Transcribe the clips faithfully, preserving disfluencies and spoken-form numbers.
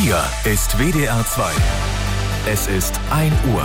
Hier ist W D R zwei. Es ist ein Uhr.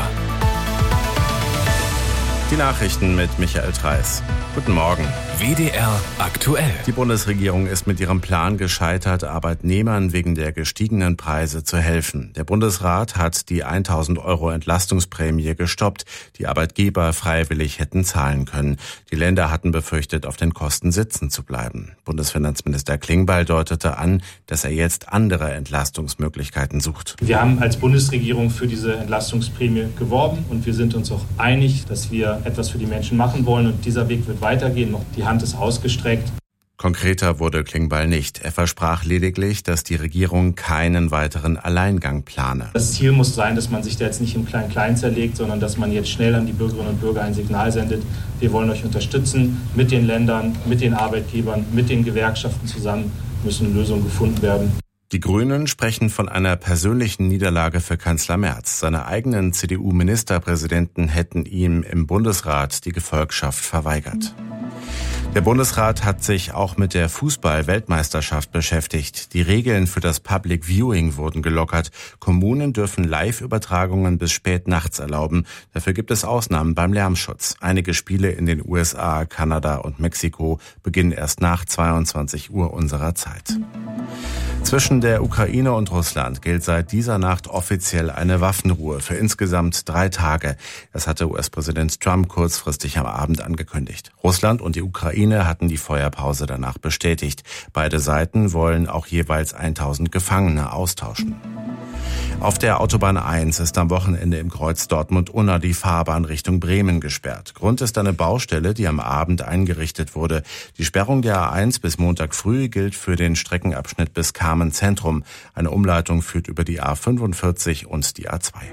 Die Nachrichten mit Michael Treiß. Guten Morgen. W D R aktuell. Die Bundesregierung ist mit ihrem Plan gescheitert, Arbeitnehmern wegen der gestiegenen Preise zu helfen. Der Bundesrat hat die tausend Euro Entlastungsprämie gestoppt, die Arbeitgeber freiwillig hätten zahlen können. Die Länder hatten befürchtet, auf den Kosten sitzen zu bleiben. Bundesfinanzminister Klingbeil deutete an, dass er jetzt andere Entlastungsmöglichkeiten sucht. Wir haben als Bundesregierung für diese Entlastungsprämie geworben und wir sind uns auch einig, dass wir etwas für die Menschen machen wollen und dieser Weg wird weitergehen. Noch die Hand ist ausgestreckt. Konkreter wurde Klingbeil nicht. Er versprach lediglich, dass die Regierung keinen weiteren Alleingang plane. Das Ziel muss sein, dass man sich da jetzt nicht im Klein-Klein zerlegt, sondern dass man jetzt schnell an die Bürgerinnen und Bürger ein Signal sendet. Wir wollen euch unterstützen mit den Ländern, mit den Arbeitgebern, mit den Gewerkschaften zusammen müssen Lösungen gefunden werden. Die Grünen sprechen von einer persönlichen Niederlage für Kanzler Merz. Seine eigenen C D U-Ministerpräsidenten hätten ihm im Bundesrat die Gefolgschaft verweigert. Der Bundesrat hat sich auch mit der Fußball-Weltmeisterschaft beschäftigt. Die Regeln für das Public Viewing wurden gelockert. Kommunen dürfen Live-Übertragungen bis spät nachts erlauben. Dafür gibt es Ausnahmen beim Lärmschutz. Einige Spiele in den U S A, Kanada und Mexiko beginnen erst nach zweiundzwanzig Uhr unserer Zeit. Zwischen der Ukraine und Russland gilt seit dieser Nacht offiziell eine Waffenruhe für insgesamt drei Tage. Das hatte U S-Präsident Trump kurzfristig am Abend angekündigt. Russland und die Ukraine hatten die Feuerpause danach bestätigt. Beide Seiten wollen auch jeweils tausend Gefangene austauschen. Auf der Autobahn eins ist am Wochenende im Kreuz Dortmund-Unna die Fahrbahn Richtung Bremen gesperrt. Grund ist eine Baustelle, die am Abend eingerichtet wurde. Die Sperrung der A eins bis Montag früh gilt für den Streckenabschnitt bis Kamen-Zentrum. Eine Umleitung führt über die A fünfundvierzig und die A zwei.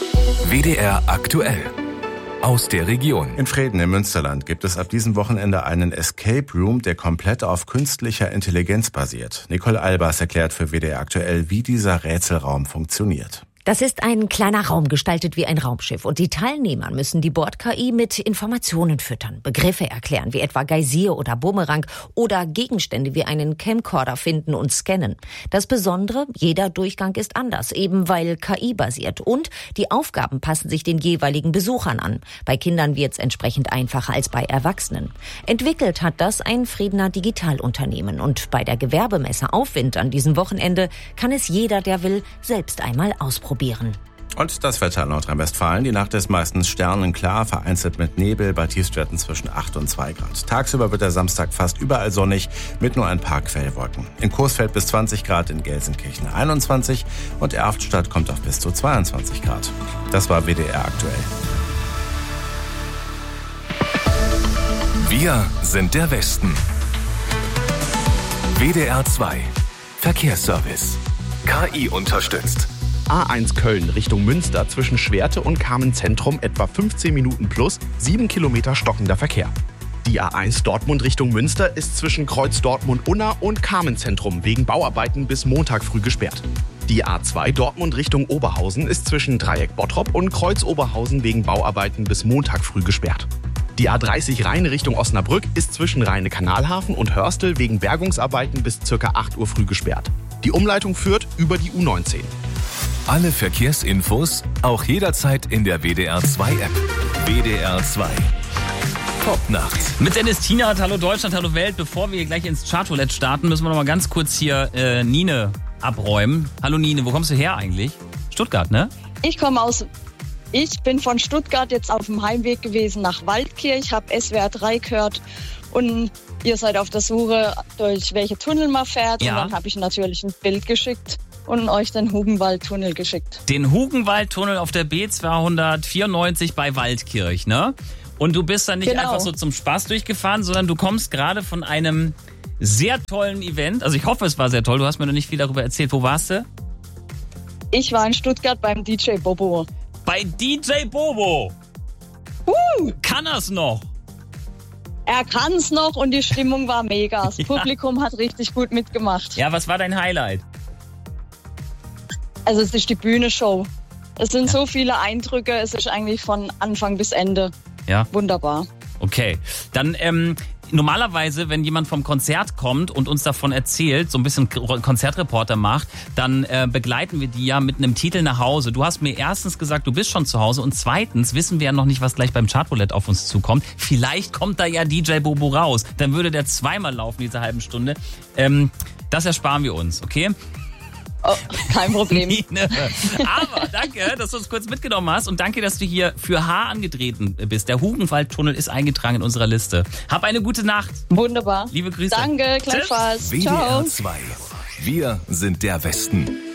W D R aktuell. Aus der Region. In Vreden im Münsterland gibt es ab diesem Wochenende einen Escape Room, der komplett auf künstlicher Intelligenz basiert. Nicole Albers erklärt für W D R aktuell, wie dieser Rätselraum funktioniert. Das ist ein kleiner Raum, gestaltet wie ein Raumschiff. Und die Teilnehmer müssen die Bord-K I mit Informationen füttern, Begriffe erklären, wie etwa Geysir oder Bumerang oder Gegenstände wie einen Camcorder finden und scannen. Das Besondere, jeder Durchgang ist anders, eben weil K I-basiert. Und die Aufgaben passen sich den jeweiligen Besuchern an. Bei Kindern wird's entsprechend einfacher als bei Erwachsenen. Entwickelt hat das ein Fredener Digitalunternehmen. Und bei der Gewerbemesse Aufwind an diesem Wochenende kann es jeder, der will, selbst einmal ausprobieren. Probieren. Und das Wetter in Nordrhein-Westfalen. Die Nacht ist meistens sternenklar, vereinzelt mit Nebel, bei Tiefstwerten zwischen acht und zwei Grad. Tagsüber wird der Samstag fast überall sonnig, mit nur ein paar Quellwolken. In Coesfeld bis zwanzig Grad, in Gelsenkirchen einundzwanzig und Erftstadt kommt auf bis zu zweiundzwanzig Grad. Das war W D R aktuell. Wir sind der Westen. W D R zwei. Verkehrsservice. K I unterstützt. A eins Köln Richtung Münster zwischen Schwerte und Kamen-Zentrum etwa fünfzehn Minuten plus, sieben Kilometer stockender Verkehr. Die A eins Dortmund Richtung Münster ist zwischen Kreuz Dortmund-Unna und Kamen-Zentrum wegen Bauarbeiten bis Montag früh gesperrt. Die A zwei Dortmund Richtung Oberhausen ist zwischen Dreieck Bottrop und Kreuz Oberhausen wegen Bauarbeiten bis Montag früh gesperrt. Die A dreißig Rheine Richtung Osnabrück ist zwischen Rheine-Kanalhafen und Hörstel wegen Bergungsarbeiten bis ca. acht Uhr früh gesperrt. Die Umleitung führt über die U neunzehn. Alle Verkehrsinfos auch jederzeit in der W D R zwei App. W D R zwei. Top nachts. Mit Dennis Tienert, hallo Deutschland, hallo Welt. Bevor wir gleich ins Chartroulette starten, müssen wir noch mal ganz kurz hier äh, Nine abräumen. Hallo Nine, wo kommst du her eigentlich? Stuttgart, ne? Ich komme aus... Ich bin von Stuttgart jetzt auf dem Heimweg gewesen nach Waldkirch, habe S W R drei gehört und ihr seid auf der Suche, durch welche Tunnel man fährt. Ja. Und dann habe ich natürlich ein Bild geschickt und euch den Hugenwaldtunnel geschickt. Den Hugenwaldtunnel auf der B zweihundertvierundneunzig bei Waldkirch, ne? Und du bist dann nicht genau. einfach so zum Spaß durchgefahren, sondern du kommst gerade von einem sehr tollen Event. Also ich hoffe, es war sehr toll. Du hast mir noch nicht viel darüber erzählt. Wo warst du? Ich war in Stuttgart beim D J Bobo. Bei D J Bobo? Uh. Kann er's noch? Er kann's noch und die Stimmung war mega. Das ja. Publikum hat richtig gut mitgemacht. Ja, was war dein Highlight? Also es ist die Bühnenshow. Es sind ja. so viele Eindrücke, es ist eigentlich von Anfang bis Ende. Ja. Wunderbar. Okay, dann ähm, normalerweise, wenn jemand vom Konzert kommt und uns davon erzählt, so ein bisschen Konzertreporter macht, dann äh, begleiten wir die ja mit einem Titel nach Hause. Du hast mir erstens gesagt, du bist schon zu Hause und zweitens wissen wir ja noch nicht, was gleich beim Chartroulette auf uns zukommt. Vielleicht kommt da ja D J Bobo raus. Dann würde der zweimal laufen, diese halben Stunde. Ähm, das ersparen wir uns, okay? Oh, kein Problem. Aber danke, dass du uns kurz mitgenommen hast und danke, dass du hier für H angetreten bist. Der Hugenwaldtunnel ist eingetragen in unserer Liste. Hab eine gute Nacht. Wunderbar. Liebe Grüße. Danke, gleichfalls. W D R zwei. Wir sind der Westen.